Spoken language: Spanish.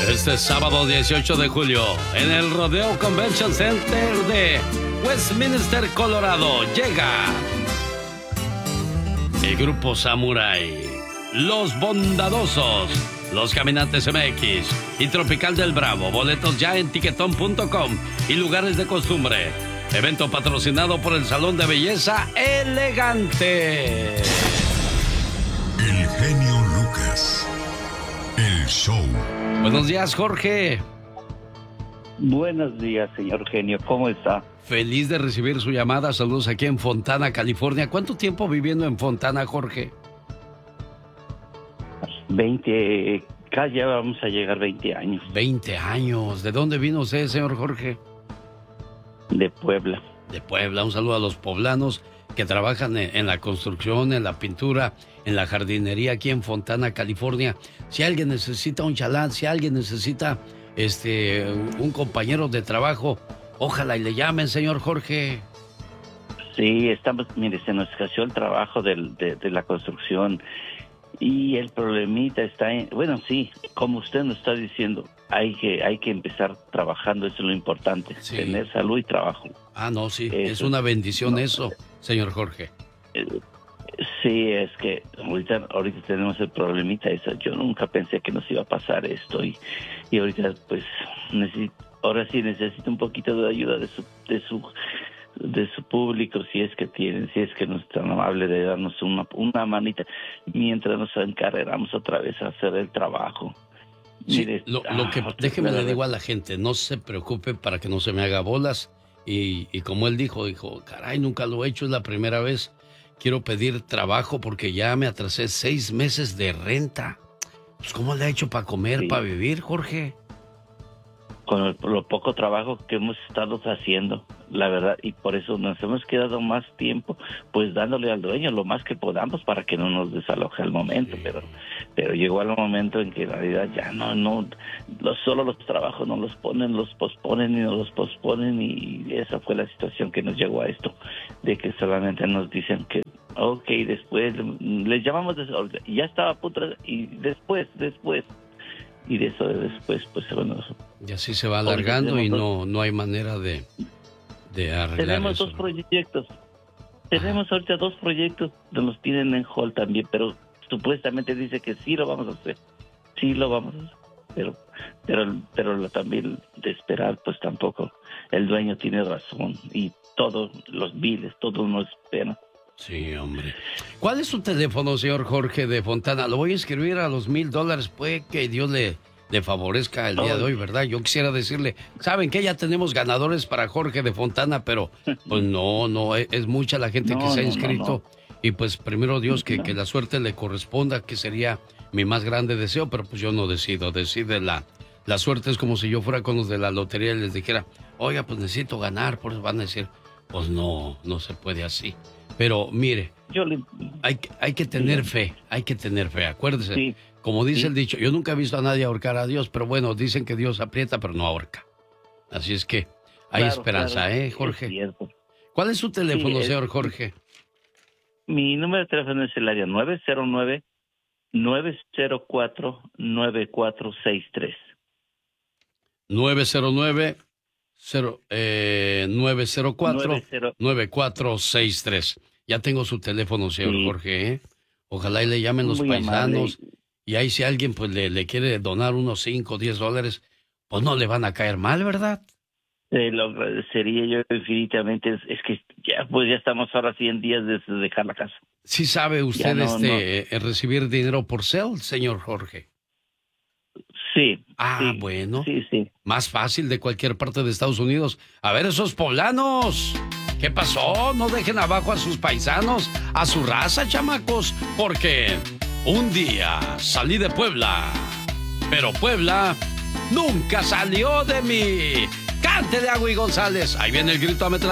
Este sábado 18 de julio, en el Rodeo Convention Center de Westminster, Colorado, llega el grupo Samurai, Los Bondadosos, Los Caminantes MX y Tropical del Bravo. Boletos ya en tiquetón.com y lugares de costumbre. Evento patrocinado por el Salón de Belleza Elegante. El genio Lucas. El show. Buenos días, Jorge. Buenos días, señor genio. ¿Cómo está? Feliz de recibir su llamada. Saludos aquí en Fontana, California. ¿Cuánto tiempo viviendo en Fontana, Jorge? 20, ya vamos a llegar 20 años. 20 años. ¿De dónde vino usted, señor Jorge? De Puebla. De Puebla. Un saludo a los poblanos que trabajan en la construcción, en la pintura, en la jardinería aquí en Fontana, California. Si alguien necesita un chalán, si alguien necesita un compañero de trabajo, ojalá y le llamen, señor Jorge. Sí, mire, se nos escaseó el trabajo de la construcción y el problemita está en, bueno, sí, como usted nos está diciendo, hay que empezar trabajando, eso es lo importante, sí. Tener salud y trabajo. Ah, no, sí, eso, es una bendición eso, señor Jorge. Sí, es que ahorita tenemos el problemita eso. Yo nunca pensé que nos iba a pasar esto y ahorita pues ahora sí necesito un poquito de ayuda de su público, si es que no es tan amable de darnos una manita mientras nos encarregamos otra vez a hacer el trabajo. Sí, mire, déjeme le digo a la gente, no se preocupe para que no se me haga bolas y como él dijo, caray, nunca lo he hecho, es la primera vez. Quiero pedir trabajo porque ya me atrasé 6 meses de renta. Pues, ¿cómo le ha hecho para comer, sí, para vivir, Jorge? Con lo poco trabajo que hemos estado haciendo, la verdad, y por eso nos hemos quedado más tiempo, pues dándole al dueño lo más que podamos para que no nos desaloje al momento, sí. Pero llegó al momento en que en realidad ya solo los trabajos no los ponen, los posponen y no los posponen, y esa fue la situación que nos llegó a esto, de que solamente nos dicen que ok, después les llamamos, ya estaba a punto, y después, y de eso de después, pues bueno. Y así se va alargando y no hay manera de arreglar tenemos eso. Tenemos ahorita 2 proyectos que nos tienen en hold también, pero supuestamente dice que sí lo vamos a hacer, pero también de esperar, pues tampoco, el dueño tiene razón, y todos los biles, todos nos esperan. Sí, hombre. ¿Cuál es su teléfono, señor Jorge de Fontana? Lo voy a escribir a los $1,000. Puede que Dios le favorezca el día de hoy, ¿verdad? Yo quisiera decirle, ¿saben qué? Ya tenemos ganadores para Jorge de Fontana, pero pues no, es mucha la gente que se ha inscrito. Y pues primero Dios que la suerte le corresponda, que sería mi más grande deseo, pero pues yo no decido, decide la suerte. Es como si yo fuera con los de la lotería y les dijera, oiga, pues necesito ganar, por eso van a decir, pues no se puede así. Pero mire, hay que tener fe, acuérdese. Sí, como dice el dicho, yo nunca he visto a nadie ahorcar a Dios, pero bueno, dicen que Dios aprieta pero no ahorca. Así es que hay esperanza, Jorge? ¿Cuál es su teléfono, señor Jorge? Mi número de teléfono es el área 909-904-9463. 904-9463. Ya tengo su teléfono, señor Jorge, Ojalá y le llamen los paisanos. Y ahí si alguien pues le quiere donar unos $5 o $10, pues no le van a caer mal, ¿verdad? Lo agradecería yo infinitamente. Es que ya estamos ahora 100 días de dejar la casa. ¿Sí sabe usted recibir dinero por Zelle, señor Jorge? Sí. Ah, bueno. Sí. Más fácil de cualquier parte de Estados Unidos. A ver, esos poblanos, ¿qué pasó? No dejen abajo a sus paisanos, a su raza, chamacos, porque un día salí de Puebla, pero Puebla nunca salió de mí. Cántele a Agui González. Ahí viene el grito a metralla.